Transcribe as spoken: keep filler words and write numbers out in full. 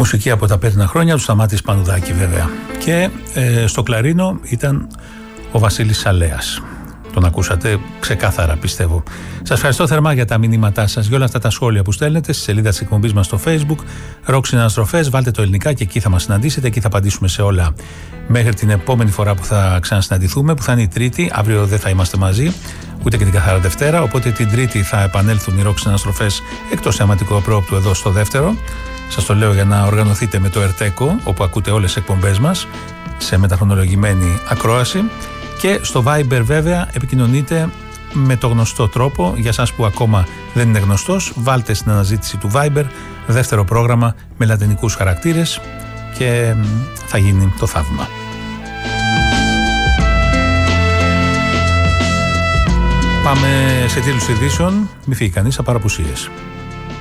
Μουσική από τα πέτρινα χρόνια του Σταμάτη Πανουδάκη βέβαια. Και ε, στο κλαρίνο ήταν ο Βασίλης Σαλέας. Τον ακούσατε ξεκάθαρα, πιστεύω. Σας ευχαριστώ θερμά για τα μηνύματά σας, για όλα αυτά τα σχόλια που στέλνετε στη σελίδα της εκπομπής μας στο Facebook. Rock Συναναστροφές, βάλτε το ελληνικά και εκεί θα μας συναντήσετε. Εκεί θα απαντήσουμε σε όλα μέχρι την επόμενη φορά που θα ξανασυναντηθούμε, που θα είναι η Τρίτη. Αύριο δεν θα είμαστε μαζί, ούτε και την καθαρά Δευτέρα. Οπότε την Τρίτη θα επανέλθουν οι Rock Συναναστροφές εκτός θεαματικού απρόπτου εδώ στο δεύτερο. Σας το λέω για να οργανωθείτε με το Ερτέκο, όπου ακούτε όλες τις εκπομπές μας σε μεταχρονολογημένη ακρόαση. Και στο Viber βέβαια επικοινωνείτε με το γνωστό τρόπο. Για σας που ακόμα δεν είναι γνωστός, βάλτε στην αναζήτηση του Viber δεύτερο πρόγραμμα με λατινικούς χαρακτήρες και θα γίνει το θαύμα. Πάμε σε τίτλους ειδήσεων. Μη φύγει κανείς από παραπουσίες.